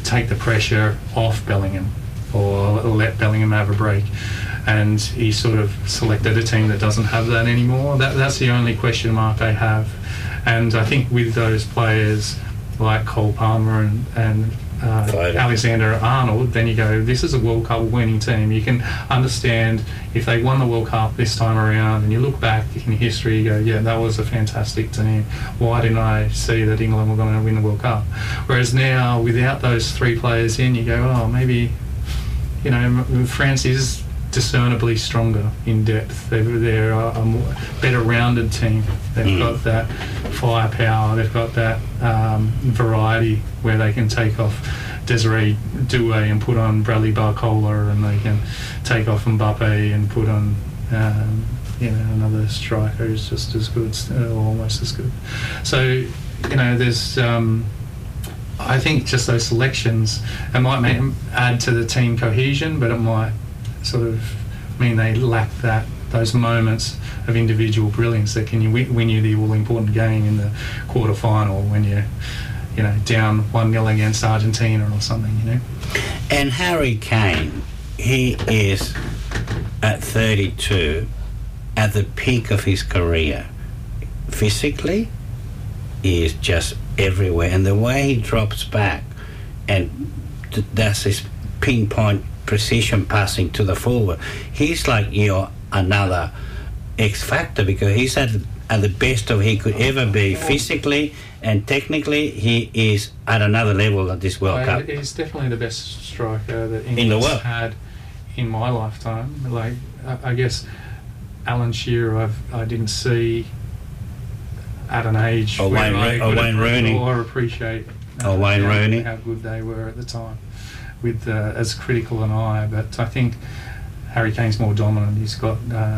take the pressure off Bellingham or let Bellingham have a break. And he sort of selected a team that doesn't have that anymore. That's the only question mark I have. And I think with those players like Cole Palmer and Alexander Arnold, then you go, this is a World Cup winning team. You can understand if they won the World Cup this time around and you look back in history, you go, yeah, that was a fantastic team. Why didn't I see that England were going to win the World Cup? Whereas now, without those three players in, you go, oh, maybe, you know, France is discernibly stronger in depth. They're a more better rounded team. They've got that firepower. They've got that variety where they can take off Desiree Doué and put on Bradley Barcola, and they can take off Mbappe and put on another striker who's just as good or almost as good. So, you know, there's I think just those selections, it might add to the team cohesion, but it might sort of mean they lack those moments of individual brilliance that can win you the all-important game in the quarter-final when you're, you know, down 1-0 against Argentina or something, you know. And Harry Kane, he is at 32 at the peak of his career. Physically, he is just everywhere, and the way he drops back and does his pinpoint precision passing to the forward, he's like another X factor, because he's at the best of he could ever be physically and technically. He is at another level at this World Cup. He's definitely the best striker that England's had in my lifetime. Like, I guess Alan Shearer I didn't see at an age where Wayne Rooney or appreciate Wayne Rooney, how good they were at the time, with as critical an eye. But I think Harry Kane's more dominant. He's got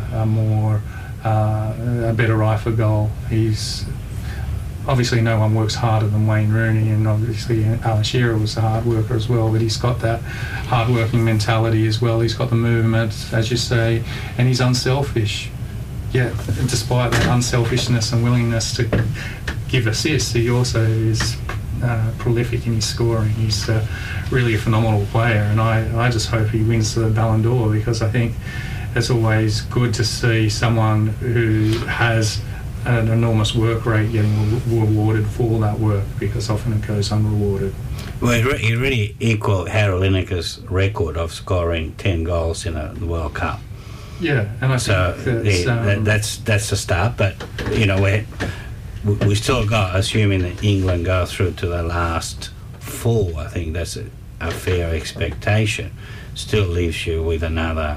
a better eye for goal. He's obviously, no one works harder than Wayne Rooney, and obviously Alan Shearer was a hard worker as well, but he's got that hard-working mentality as well. He's got the movement, as you say, and he's unselfish. Yet, despite that unselfishness and willingness to give assists, he also is prolific in his scoring. He's really a phenomenal player, and I just hope he wins the Ballon d'Or, because I think it's always good to see someone who has an enormous work rate getting rewarded for that work, because often it goes unrewarded. Well, he really equalled Harold Lineker's record of scoring 10 goals in a World Cup. Yeah, and I think that's a start, but you know, we still got, assuming that England go through to the last 4, I think that's a fair expectation. Still leaves you with another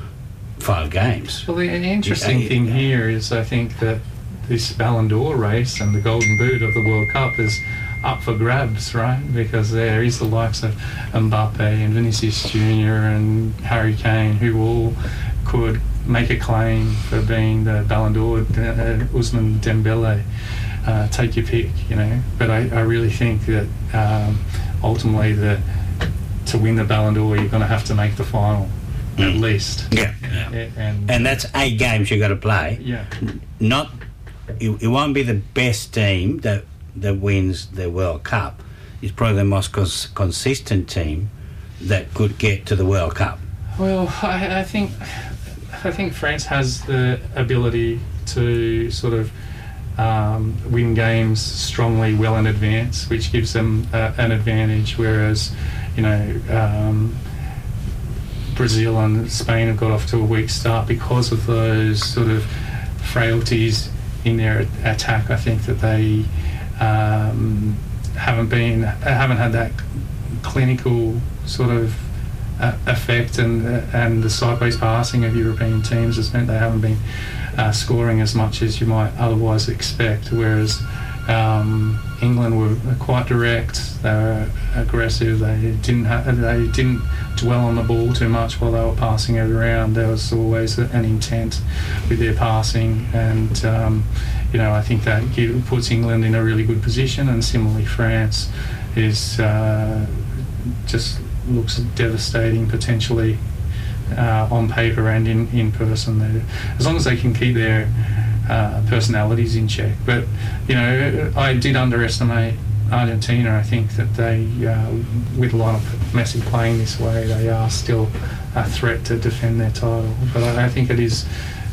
5 games. Well, the interesting thing here is, I think that this Ballon d'Or race and the Golden Boot of the World Cup is up for grabs, right? Because there is the likes of Mbappe and Vinicius Junior and Harry Kane, who all could make a claim for being the Ballon d'Or. Ousmane Dembele, take your pick, you know. But I really think that ultimately to win the Ballon d'Or, you're going to have to make the final, at least. Yeah. And that's 8 games you've got to play. Yeah. Not, it won't be the best team that wins the World Cup. It's probably the most consistent team that could get to the World Cup. Well, I think France has the ability to sort of win games strongly, well in advance, which gives them an advantage, whereas, you know, Brazil and Spain have got off to a weak start because of those sort of frailties in their attack. I think that they haven't had that clinical sort of effect, and the sideways passing of European teams has meant they haven't been scoring as much as you might otherwise expect, whereas England were quite direct, they were aggressive, they didn't dwell on the ball too much while they were passing it around. There was always an intent with their passing, and you know, I think that puts England in a really good position. And similarly, France is just looks devastating potentially on paper and in person. As long as they can keep their personalities in check. But, you know, I did underestimate Argentina, I think that they, with a lot of Messi playing this way, they are still a threat to defend their title. But I think it is.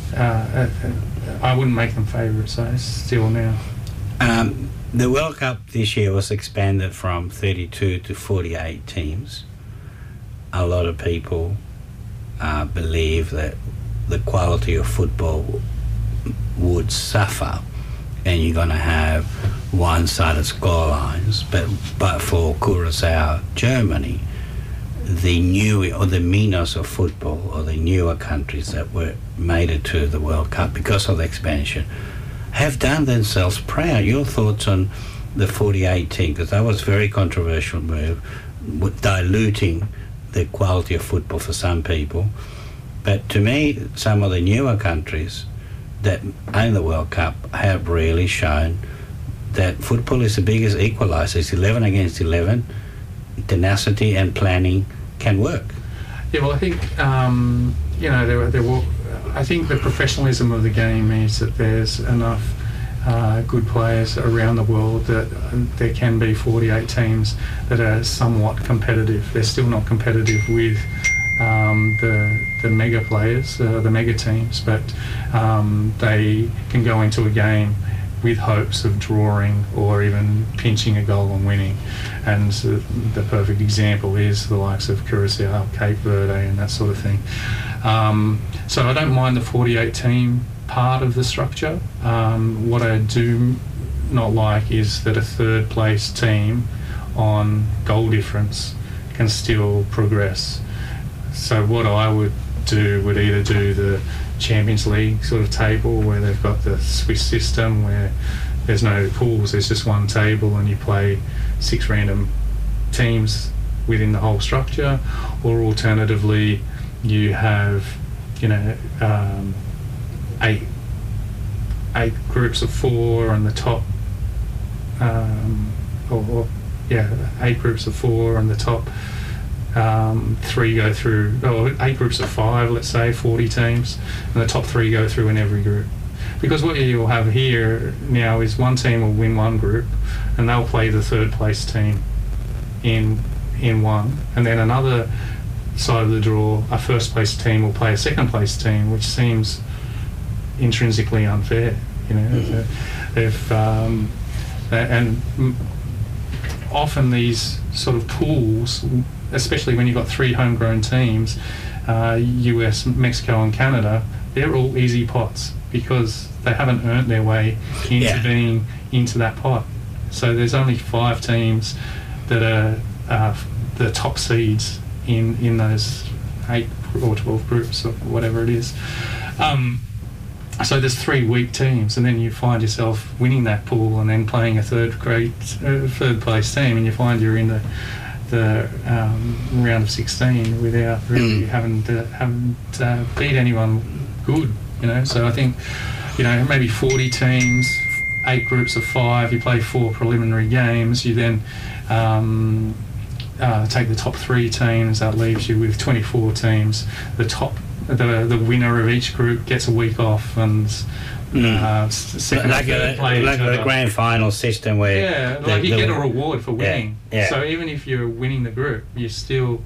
I wouldn't make them favourites, so it's still now. The World Cup this year was expanded from 32 to 48 teams. A lot of people believe that the quality of football would suffer and you're going to have one-sided scorelines. But for Curacao, Germany, the new or the meanness of football, or the newer countries that were made it to the World Cup because of the expansion, have done themselves proud. Your thoughts on the 48 team, because that was a very controversial move, with diluting the quality of football for some people. But to me, some of the newer countries that own the World Cup have really shown that football is the biggest equaliser. It's 11 against 11. Tenacity and planning can work. Yeah, well, I think I think the professionalism of the game means that there's enough good players around the world that there can be 48 teams that are somewhat competitive. They're still not competitive with the mega players, the mega teams, but they can go into a game with hopes of drawing or even pinching a goal and winning. And the perfect example is the likes of Curacao, Cape Verde and that sort of thing. So I don't mind the 48 team part of the structure. What I do not like is that a third place team on goal difference can still progress. So what I would do would either do the Champions League sort of table where they've got the Swiss system where there's no pools, there's just one table and you play 6 random teams within the whole structure, or alternatively you have eight groups of 4 and the top 8 groups of 4 and the top 3 go through, or 8 groups of 5, let's say 40 teams, and the top 3 go through in every group. Because what you'll have here now is one team will win one group and they'll play the third place team in one, and then another side of the draw, a first place team will play a second place team, which seems intrinsically unfair. And often these sort of pools, especially when you've got 3 homegrown teams, US, Mexico and Canada, they're all easy pots because they haven't earned their way into being into that pot. So there's only 5 teams that are the top seeds in those 8 or 12 groups or whatever it is. So there's 3 weak teams, and then you find yourself winning that pool and then playing a third place team, and you find you're in the round of 16 without really having to beat anyone good. So I think maybe 40 teams, 8 groups of 5. You play 4 preliminary games. You then take the top 3 teams. That leaves you with 24 teams. The winner of each group gets a week off, and like the grand final system where you get a reward for winning. So even if you're winning the group, you still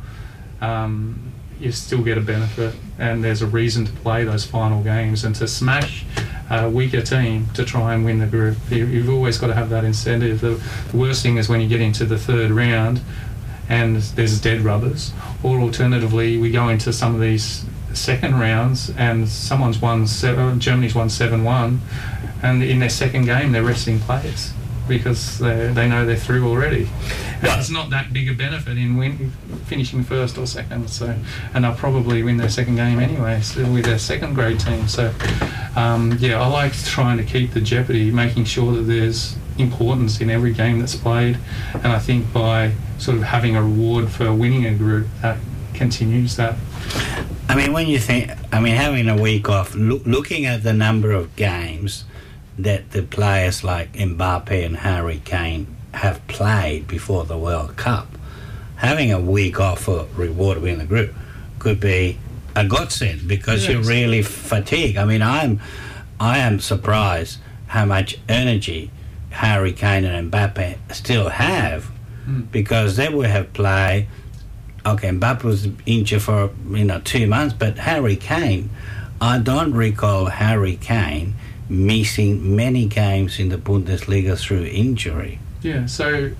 get a benefit, and there's a reason to play those final games and to smash a weaker team to try and win the group. You've always got to have that incentive. The worst thing is when you get into the third round and there's dead rubbers, or alternatively we go into some of these second rounds and Germany's won 7-1, and in their second game they're resting players because they know they're through already. And it's not that big a benefit in finishing first or second, and they'll probably win their second game anyway with their second grade team. So I like trying to keep the jeopardy, making sure that there's importance in every game that's played, and I think by sort of having a reward for winning a group, that continues that. I mean, when you think, having a week off, looking at the number of games that the players like Mbappe and Harry Kane have played before the World Cup, having a week off for reward winning the group could be a godsend because you're really fatigued. I am surprised how much energy Harry Kane and Mbappe still have, because they would have played. Okay, Mbappe was injured for 2 months, but Harry Kane, I don't recall Harry Kane missing many games in the Bundesliga through injury. Yeah, so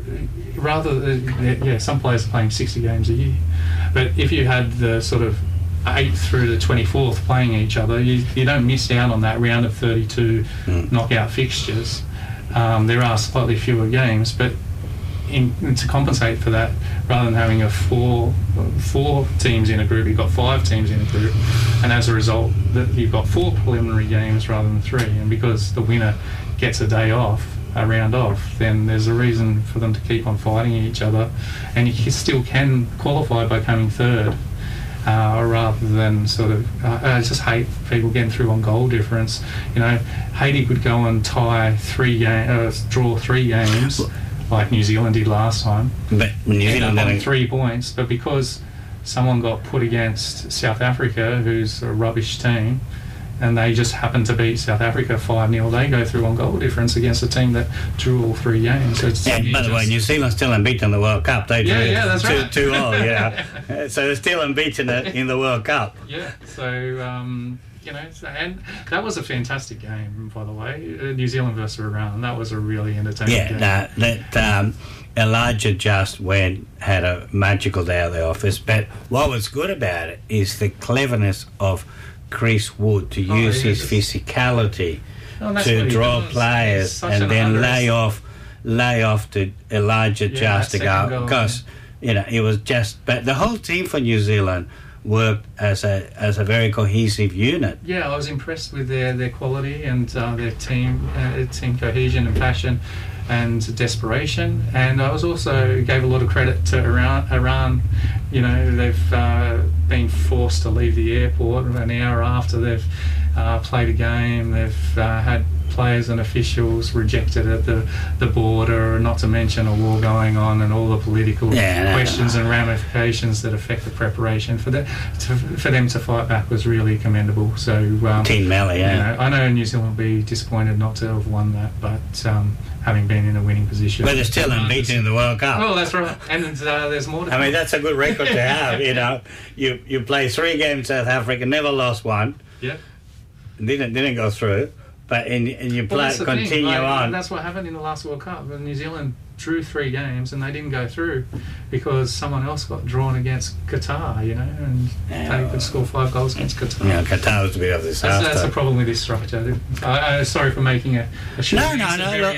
some players are playing 60 games a year, but if you had the sort of 8th through the 24th playing each other, you don't miss out on that round of 32 knockout fixtures. There are slightly fewer games, but to compensate for that, rather than having four teams in a group, you've got 5 teams in a group, and as a result, you've got 4 preliminary games rather than 3. And because the winner gets a day off, a round off, then there's a reason for them to keep on fighting each other, and you still can qualify by coming third. Rather than sort of, I just hate people getting through on goal difference. Haiti could go and draw 3 games, like New Zealand did last time. But New Zealand on 3 points, but because someone got put against South Africa, who's a rubbish team, and they just happened to beat South Africa 5-0, they go through on goal difference against a team that drew all 3 games. So by the way, New Zealand's still unbeaten in the World Cup. They drew that's right. 2-0, So they're still unbeaten in the World Cup. Yeah, so, and that was a fantastic game, by the way. New Zealand versus Iran, that was a really entertaining game. That Elijah just had a magical day at the office, but what was good about it is the cleverness of Chris Wood to use his physicality to draw players and then lay off to Elijah just to go, because it was just. But the whole team for New Zealand worked as a very cohesive unit. Yeah, I was impressed with their quality and their team cohesion and passion and desperation. And I was also gave a lot of credit to Iran. They've been forced to leave the airport an hour after they've played a game. They've had players and officials rejected at the border, not to mention a war going on and all the political questions and ramifications that affect the preparation. For them to fight back was really commendable. So Team Melly, I know New Zealand will be disappointed not to have won that, but having been in a winning position. But they're still unbeaten in the World Cup. Oh, that's right. And there's more to come. I mean, that's a good record to have. You play 3 games South Africa, never lost one. Yeah. Didn't go through. But you continue on. That's what happened in the last World Cup. New Zealand drew 3 games and they didn't go through because someone else got drawn against Qatar, and they could score 5 goals against Qatar. Yeah, Qatar was a bit of this. That's the problem with this structure. Sorry for making a short No. Look,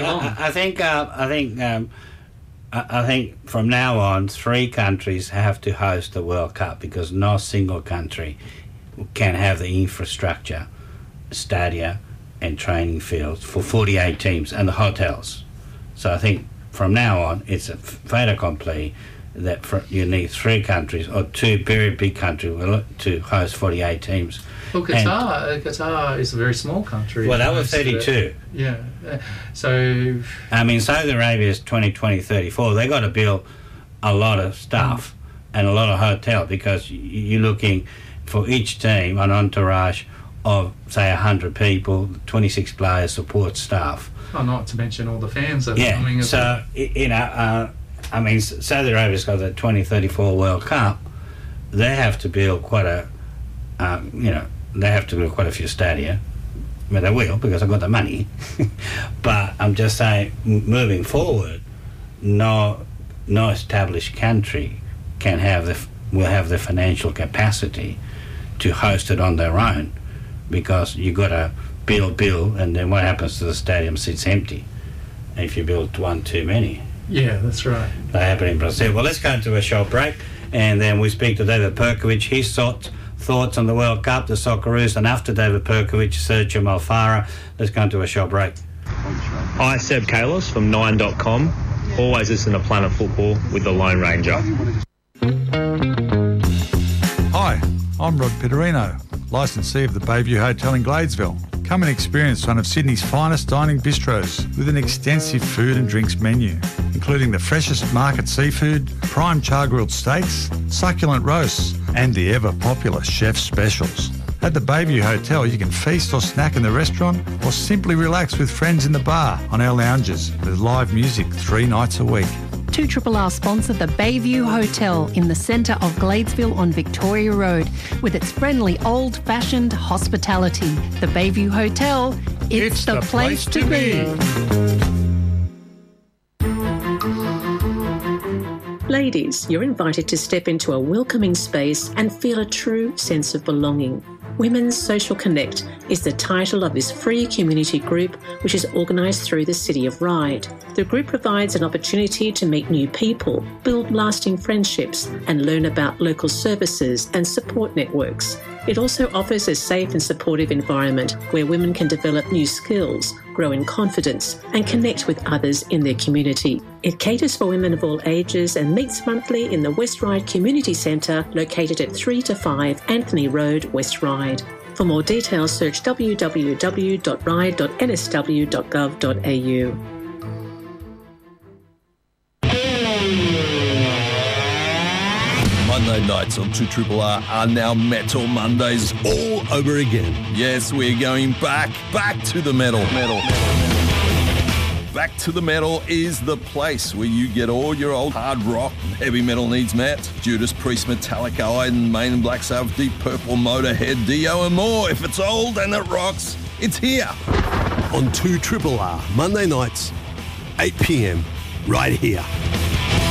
I think from now on, 3 countries have to host the World Cup because no single country can have the infrastructure, stadia, and training fields for 48 teams and the hotels. So I think from now on it's a fait accompli that you need 3 countries or 2 very big countries to host 48 teams. Well, Qatar is a very small country. Well, that was 32. So I mean, Saudi Arabia is 2020, 34. They got to build a lot of stuff and a lot of hotel because you're looking for each team an entourage of, say, 100 people, 26 players, support staff. Oh, not to mention all the fans that are coming. So, I mean, Saudi Arabia's got the 2034 World Cup. They have to build quite a, they have to build quite a few stadia. I mean, they will because they've got the money. But I'm just saying, moving forward, no established country will have the financial capacity to host it on their own. Because you got to build, and then what happens to the stadium sits empty if you build one too many. Yeah, that's right. That happened in Brazil. Well, let's go into a short break, and then we speak to David Perkovich. His thoughts on the World Cup, the Socceroos, and after David Perkovich, Sergio Malfara. Let's go into a short break. Hi, Seb Kalos from 9.com. Always listen to Planet Football with the Lone Ranger. Hi, I'm Rod Pitterino, licensee of the Bayview Hotel in Gladesville. Come and experience one of Sydney's finest dining bistros with an extensive food and drinks menu, including the freshest market seafood, prime char-grilled steaks, succulent roasts, and the ever-popular chef's specials. At the Bayview Hotel, you can feast or snack in the restaurant or simply relax with friends in the bar on our lounges with live music 3 nights a week. 2RRR sponsor the Bayview Hotel in the centre of Gladesville on Victoria Road with its friendly old-fashioned hospitality. The Bayview Hotel, it's the place to be. Ladies, you're invited to step into a welcoming space and feel a true sense of belonging. Women's Social Connect is the title of this free community group, which is organised through the City of Ryde. The group provides an opportunity to meet new people, build lasting friendships, and learn about local services and support networks. It also offers a safe and supportive environment where women can develop new skills, grow in confidence, and connect with others in their community. It caters for women of all ages and meets monthly in the West Ryde Community Centre, located at 3 to 5 Anthony Road, West Ryde. For more details, search www.ryde.nsw.gov.au. Monday nights on 2RRR are now Metal Mondays all over again. Yes, we're going back to the metal. Back to the Metal is the place where you get all your old hard rock and heavy metal needs met. Judas Priest, Metallica, Iron Maiden, Black Sabbath, Deep Purple, Motorhead, Dio and more. If it's old and it rocks, it's here. On 2RRR, Monday nights, 8 p.m, right here.